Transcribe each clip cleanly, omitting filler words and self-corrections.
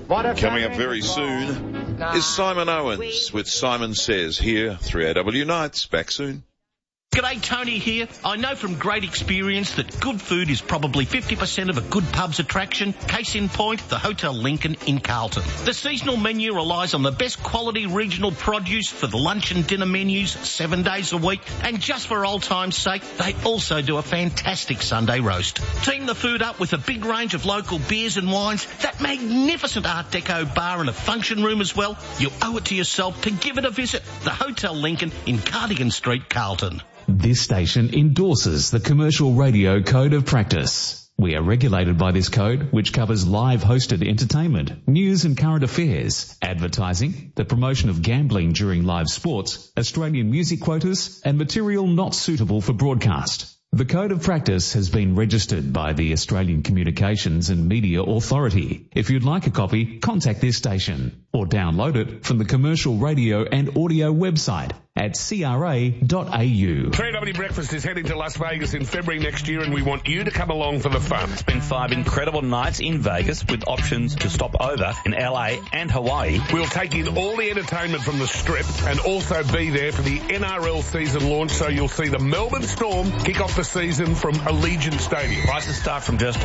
Coming up very soon is Simon Owens with Simon Says here, 3AW Nights. Back soon. G'day, Tony here. I know from great experience that good food is probably 50% of a good pub's attraction. Case in point, the Hotel Lincoln in Carlton. The seasonal menu relies on the best quality regional produce for the lunch and dinner menus 7 days a week. And just for old time's sake, they also do a fantastic Sunday roast. Team the food up with a big range of local beers and wines, that magnificent Art Deco bar and a function room as well. You owe it to yourself to give it a visit. The Hotel Lincoln in Cardigan Street, Carlton. This station endorses the Commercial Radio Code of Practice. We are regulated by this code, which covers live hosted entertainment, news and current affairs, advertising, the promotion of gambling during live sports, Australian music quotas, and material not suitable for broadcast. The Code of Practice has been registered by the Australian Communications and Media Authority. If you'd like a copy, contact this station or download it from the Commercial Radio and Audio website at cra.au. 3AW Breakfast is heading to Las Vegas in February next year, and we want you to come along for the fun. Spend 5 incredible nights in Vegas with options to stop over in LA and Hawaii. We'll take in all the entertainment from the Strip and also be there for the NRL season launch, so you'll see the Melbourne Storm kick off the season from Allegiant Stadium. Prices start from just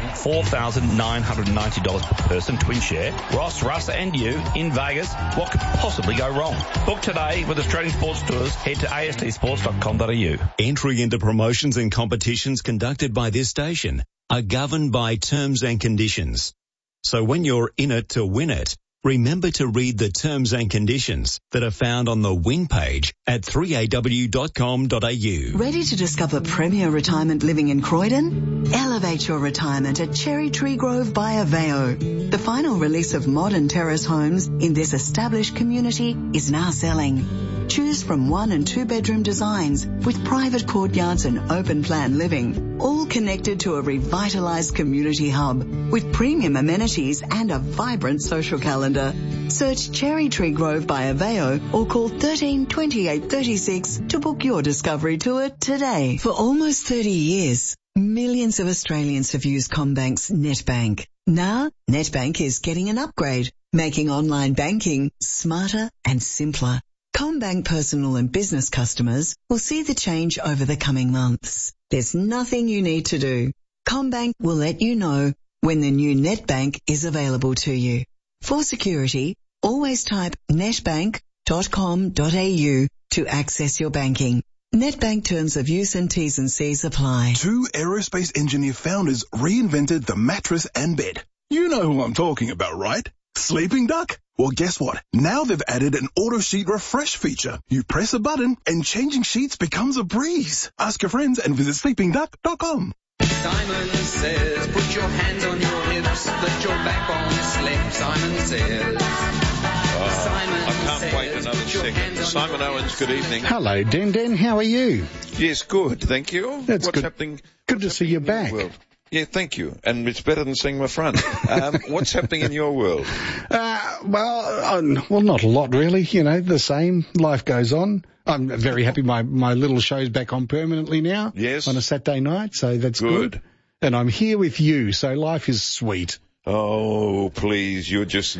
$4,990 per person, twin share. Ross, Russ and you in Vegas. What could possibly go wrong? Book today with Australian Sports Tours. Head to astsports.com.au. Entry into promotions and competitions conducted by this station are governed by terms and conditions. So when you're in it to win it, remember to read the terms and conditions that are found on the win page at 3aw.com.au. Ready to discover premier retirement living in Croydon? Elevate your retirement at Cherry Tree Grove by Aveo. The final release of modern terrace homes in this established community is now selling. Choose from 1 and 2 bedroom designs with private courtyards and open plan living, all connected to a revitalized community hub with premium amenities and a vibrant social calendar. Search Cherry Tree Grove by Aveo or call 13 28 36 to book your discovery tour today. For almost 30 years, millions of Australians have used CommBank's NetBank. Now, NetBank is getting an upgrade, making online banking smarter and simpler. CommBank personal and business customers will see the change over the coming months. There's nothing you need to do. CommBank will let you know when the new NetBank is available to you. For security, always type netbank.com.au to access your banking. NetBank terms of use and T's and C's apply. 2 aerospace engineer founders reinvented the mattress and bed. You know who I'm talking about, right? Sleeping Duck? Well, guess what? Now they've added an auto sheet refresh feature. You press a button and changing sheets becomes a breeze. Ask your friends and visit sleepingduck.com. Simon Says, put your hands on your hips, let your backbone slip. Simon Says. I can't wait another second. Simon Owens, good evening. Hello, Den. How are you? Yes, good, thank you. That's What's good. happening? Good to see you back. Yeah, thank you. And it's better than seeing my front. What's happening in your world? Well, not a lot really. You know, the same. Life goes on. I'm very happy my little show's back on permanently now. Yes. On a Saturday night, so that's good. And I'm here with you, so life is sweet. Oh, please, you're just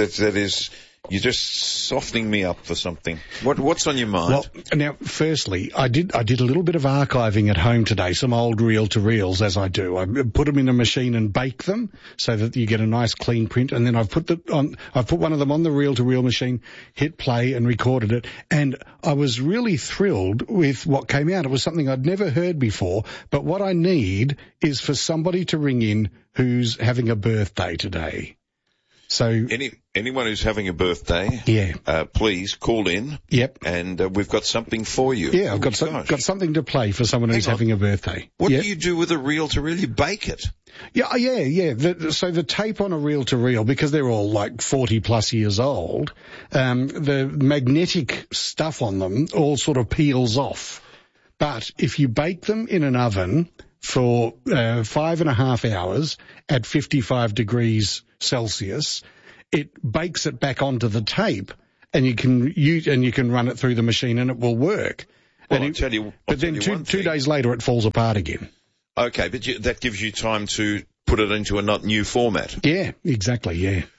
softening me up for something. What's on your mind? Well, now, firstly, I did a little bit of archiving at home today, some old reel-to-reels, as I do. I put them in a machine and bake them so that you get a nice clean print, and then I've put one of them on the reel-to-reel machine, hit play and recorded it, and I was really thrilled with what came out. It was something I'd never heard before, but what I need is for somebody to ring in who's having a birthday today. So anyone who's having a birthday, please call in. Yep. And we've got something for you. Yeah, I've got something to play for someone who's having a birthday. What do you do with a reel-to-reel? You bake it. Yeah. So the tape on a reel-to-reel, because they're all like 40 plus years old, the magnetic stuff on them all sort of peels off. But if you bake them in an oven for 5.5 hours at 55 degrees Celsius, it bakes it back onto the tape, and you can run it through the machine and it will work. Well, I'll tell you two days later it falls apart again. Okay, but that gives you time to put it into a not new format. Yeah, exactly. Yeah.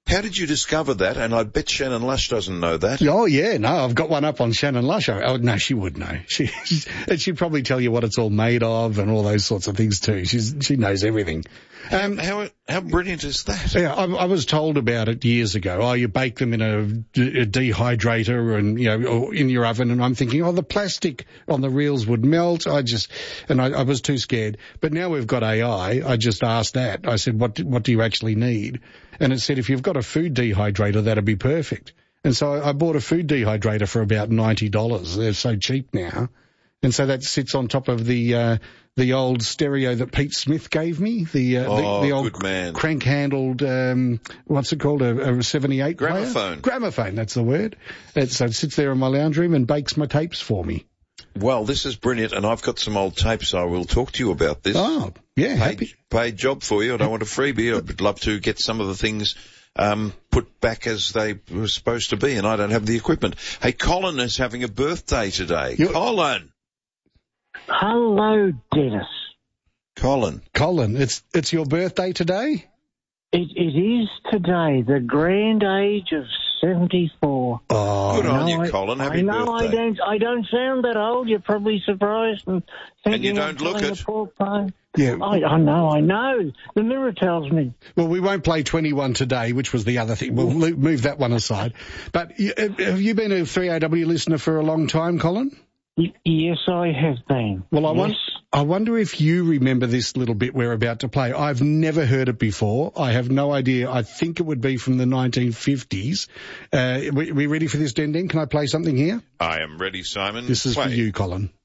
How did you discover that? And I bet Shannon Lush doesn't know that. Oh, yeah, no, I've got one up on Shannon Lush. Oh, no, she would know. She'd probably tell you what it's all made of and all those sorts of things too. She knows everything. How brilliant is that? Yeah, I was told about it years ago. Oh, you bake them in a dehydrator and, or in your oven. And I'm thinking, the plastic on the reels would melt. I was too scared. But now we've got AI. I just asked that. I said, what do you actually need? And it said, if you've got a food dehydrator, that'd be perfect. And so I bought a food dehydrator for about $90. They're so cheap now. And so that sits on top of the old stereo that Pete Smith gave me, the old crank-handled, what's it called, a 78 gramophone. Gramophone, that's the word. So it sits there in my lounge room and bakes my tapes for me. Well, this is brilliant, and I've got some old tapes. I will talk to you about this. Oh, yeah, paid job for you. I don't want a freebie. I'd love to get some of the things put back as they were supposed to be, and I don't have the equipment. Hey, Colin is having a birthday today. Colin. Hello, Dennis. Colin, it's your birthday today? It is today, the grand age of 74. Oh, good on you, Colin. Happy birthday. I don't sound that old. You're probably surprised. And you don't look it. Yeah. I know. The mirror tells me. Well, we won't play 21 today, which was the other thing. We'll move that one aside. But have you been a 3AW listener for a long time, Colin? Yes, I have been. Well, I wonder if you remember this little bit we're about to play. I've never heard it before. I have no idea. I think it would be from the 1950s. We ready for this, Den Den? Can I play something here? I am ready, Simon. This is for you, Colin.